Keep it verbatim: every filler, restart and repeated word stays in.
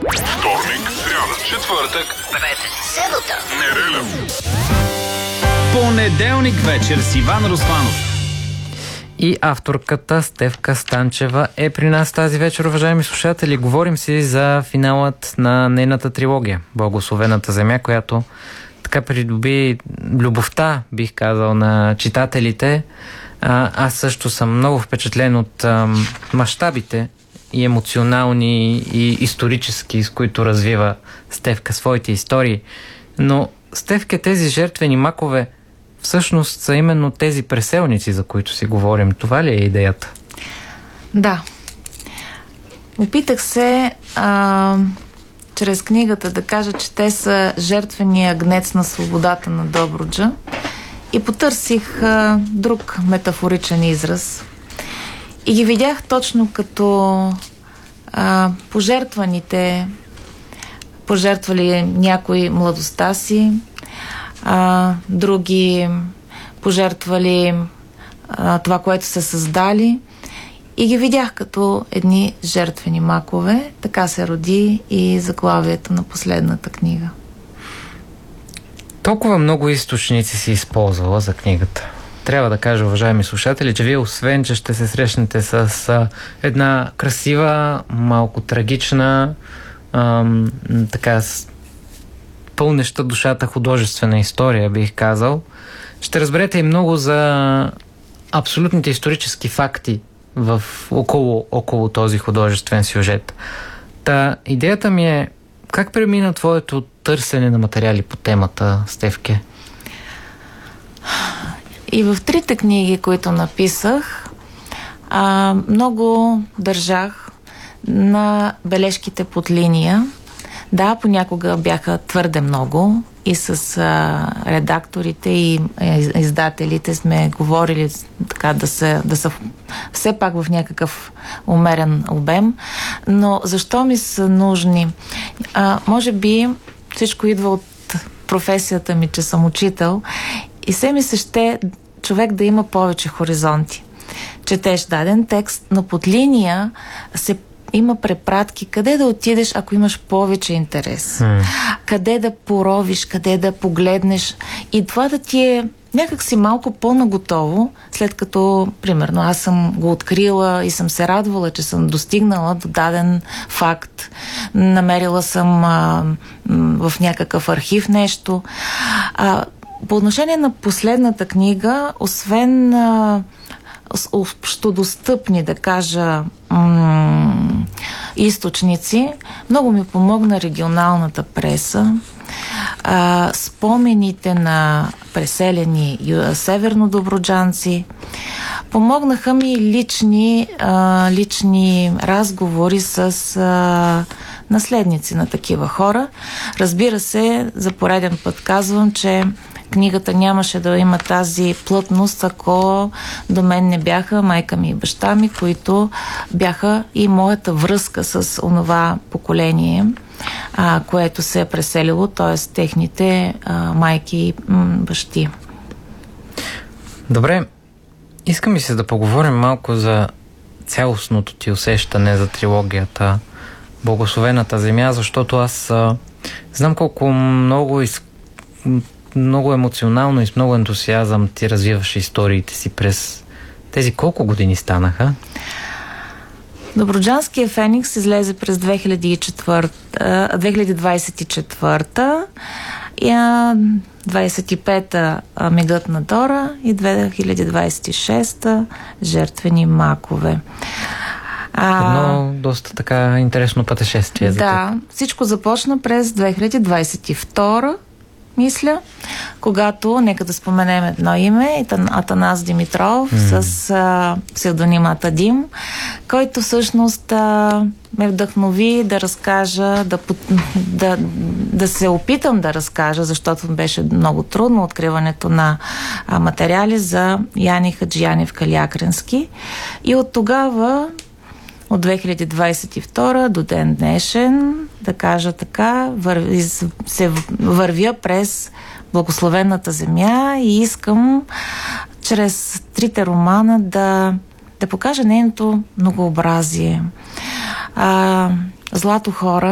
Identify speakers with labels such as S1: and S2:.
S1: Вторник, сряда, четвъртък, петък, събота, неделя.
S2: Понеделник вечер с Иван Русланов.
S3: И авторката Стефка Станчева е при нас тази вечер, уважаеми слушатели. Говорим си за финалът на нейната трилогия Благословената земя, която така придоби любовта, бих казал, на читателите. А, аз също съм много впечатлен от ам, мащабите и емоционални и исторически, с които развива Стефка своите истории. Но, Стефка, тези жертвени макове всъщност са именно тези преселници, за които си говорим. Това ли е идеята?
S4: Да. Опитах се а, чрез книгата да кажа, че те са жертвения агнец на свободата на Добруджа и потърсих а, друг метафоричен израз. И ги видях точно като а, пожертваните, пожертвали някои младостта си, а, други пожертвали а, това, което са създали, и ги видях като едни жертвени макове. Така се роди и заглавието на последната книга.
S3: Толкова много източници си използвала за книгата. Трябва да кажа, уважаеми слушатели, че вие, освен че ще се срещнете с а, една красива, малко трагична, ам, така пълнеща душата художествена история, бих казал, ще разберете и много за абсолютните исторически факти в около, около този художествен сюжет. Та идеята ми е, как премина твоето търсене на материали по темата, Стефке?
S4: И в трите книги, които написах, а, много държах на бележките под линия. Да, понякога бяха твърде много и с а, редакторите и а, издателите сме говорили така да са, да са все пак в някакъв умерен обем. Но защо ми са нужни? А, може би всичко идва от професията ми, че съм учител, и се ми се ще човек да има повече хоризонти. Четеш даден текст, но под линия се има препратки къде да отидеш, ако имаш повече интерес. Mm. Къде да поровиш, къде да погледнеш. И това да ти е някак си малко по-наготово, след като, примерно, аз съм го открила и съм се радвала, че съм достигнала до даден факт. Намерила съм а, в някакъв архив нещо. А, по отношение на последната книга, освен а, общодостъпни, да кажа, м- източници, много ми помогна регионалната преса, а, спомените на преселени севернодобруджанци, помогнаха ми лични, а, лични разговори с а, наследници на такива хора. Разбира се, за пореден път казвам, че книгата нямаше да има тази плътност, ако до мен не бяха майка ми и баща ми, които бяха и моята връзка с онова поколение, а, което се е преселило, т.е. техните а, майки и м, бащи.
S3: Добре, искам и се да поговорим малко за цялостното ти усещане за трилогията Благословената земя, защото аз а, знам колко много из... много емоционално и с много ентусиазъм ти развиваш историите си през тези колко години станаха?
S4: Добруджанския феникс излезе през две хиляди двадесет и четвърта, двадесет и пета Мигът на Дора и две хиляди двадесет и шеста Жертвени макове.
S3: Едно доста така интересно пътешествие.
S4: Да, всичко започна през две хиляди двадесет и втора, мисля, когато, нека да споменем едно име, Атанас Димитров, mm. с а, псевдонима Атадим, който всъщност а, ме вдъхнови да разкажа, да, да, да се опитам да разкажа, защото беше много трудно откриването на а, материали за Яни Хаджиянев Калиакренски. И от тогава, от две хиляди двадесет и втора до ден днешен, да кажа така, върви, се вървя през Благословената земя и искам чрез трите романа да, да покажа нейното многообразие. А, Злато хора